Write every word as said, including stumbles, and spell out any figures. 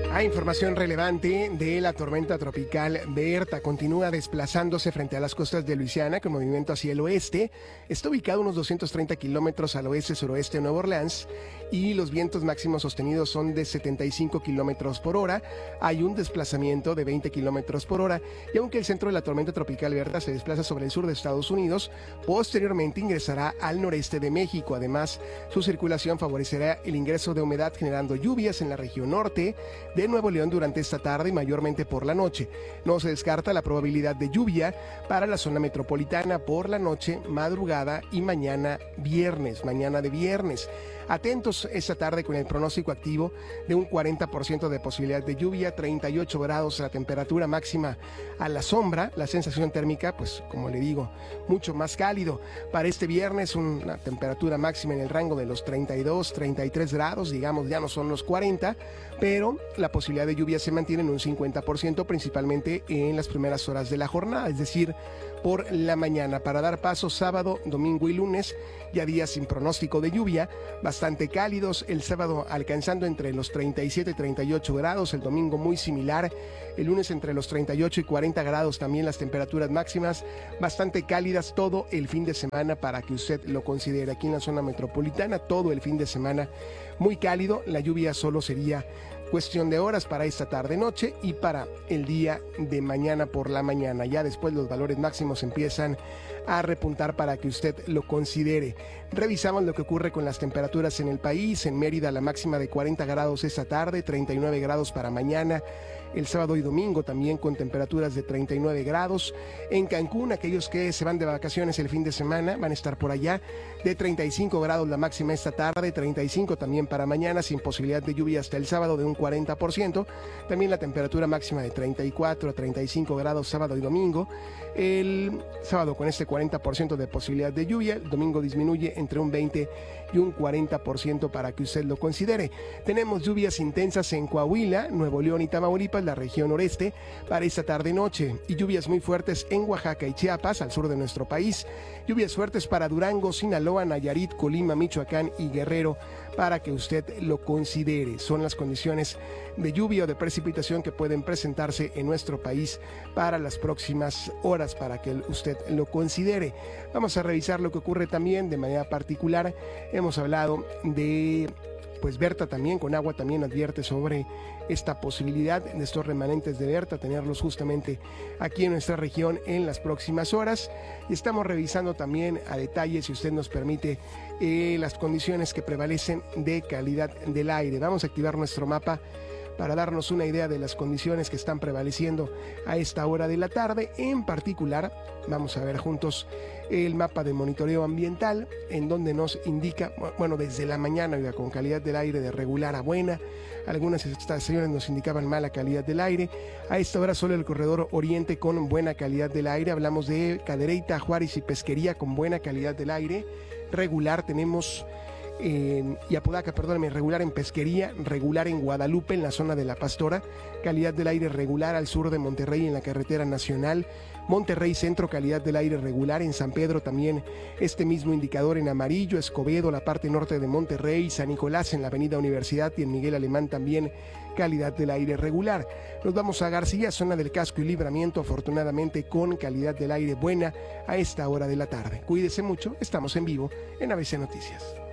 Hay información relevante de la tormenta tropical Berta. Continúa desplazándose frente a las costas de Luisiana con movimiento hacia el oeste. Está ubicado a unos doscientos treinta kilómetros al oeste-suroeste de Nueva Orleans y los vientos máximos sostenidos son de setenta y cinco kilómetros por hora. Hay un desplazamiento de veinte kilómetros por hora y aunque el centro de la tormenta tropical Berta se desplaza sobre el sur de Estados Unidos, posteriormente ingresará al noreste de México. Además, su circulación favorecerá el ingreso de humedad generando lluvias en la región norte de Nuevo León durante esta tarde y mayormente por la noche. No se descarta la probabilidad de lluvia para la zona metropolitana por la noche, madrugada y mañana viernes, mañana de viernes. Atentos esta tarde con el pronóstico activo de un cuarenta por ciento de posibilidad de lluvia, treinta y ocho grados la temperatura máxima a la sombra, la sensación térmica, pues como le digo, mucho más cálido. Para este viernes una temperatura máxima en el rango de los treinta y dos, treinta y tres grados, digamos ya no son los cuarenta, pero la posibilidad de lluvia se mantiene en un cincuenta por ciento, principalmente en las primeras horas de la jornada, es decir, por la mañana, para dar paso sábado, domingo y lunes, ya días sin pronóstico de lluvia, bastante cálidos, el sábado alcanzando entre los treinta y siete y treinta y ocho grados, el domingo muy similar, el lunes entre los treinta y ocho y cuarenta grados también las temperaturas máximas, bastante cálidas todo el fin de semana para que usted lo considere. Aquí en la zona metropolitana, todo el fin de semana muy cálido, la lluvia solo sería cuestión de horas para esta tarde-noche y para el día de mañana por la mañana. Ya después los valores máximos empiezan a repuntar para que usted lo considere. Revisamos lo que ocurre con las temperaturas en el país. En Mérida la máxima de cuarenta grados esta tarde, treinta y nueve grados para mañana. El sábado y domingo también con temperaturas de treinta y nueve grados. En Cancún, aquellos que se van de vacaciones el fin de semana van a estar por allá, de treinta y cinco grados la máxima esta tarde, treinta y cinco también para mañana, sin posibilidad de lluvia hasta el sábado de un cuarenta por ciento. También la temperatura máxima de treinta y cuatro a treinta y cinco grados sábado y domingo. El sábado con este cuarenta por ciento de posibilidad de lluvia, el domingo disminuye entre un veinte y un cuarenta por ciento para que usted lo considere. Tenemos lluvias intensas en Coahuila, Nuevo León y Tamaulipas, la región noreste, para esta tarde-noche, y lluvias muy fuertes en Oaxaca y Chiapas, al sur de nuestro país. Lluvias fuertes para Durango, Sinaloa, Nayarit, Colima, Michoacán y Guerrero, para que usted lo considere. Son las condiciones de lluvia o de precipitación que pueden presentarse en nuestro país para las próximas horas, para que usted lo considere. Vamos a revisar lo que ocurre también de manera particular. Hemos hablado de pues Berta también, con agua también advierte sobre esta posibilidad de estos remanentes de Berta, tenerlos justamente aquí en nuestra región en las próximas horas. Y estamos revisando también a detalle, si usted nos permite, eh, las condiciones que prevalecen de calidad del aire. Vamos a activar nuestro mapa para darnos una idea de las condiciones que están prevaleciendo a esta hora de la tarde. En particular, vamos a ver juntos el mapa de monitoreo ambiental, en donde nos indica, bueno, desde la mañana, oiga, con calidad del aire de regular a buena. Algunas estaciones nos indicaban mala calidad del aire. A esta hora solo el corredor oriente con buena calidad del aire. Hablamos de Cadereyta, Juárez y Pesquería con buena calidad del aire. Regular tenemos en y Apodaca, perdóname, regular en Pesquería, regular en Guadalupe, en la zona de La Pastora, calidad del aire regular al sur de Monterrey en la carretera nacional, Monterrey Centro, calidad del aire regular, en San Pedro también este mismo indicador en amarillo, Escobedo, la parte norte de Monterrey, San Nicolás en la avenida Universidad y en Miguel Alemán también calidad del aire regular. Nos vamos a García, zona del Casco y Libramiento, afortunadamente con calidad del aire buena a esta hora de la tarde. Cuídese mucho, estamos en vivo en A B C Noticias.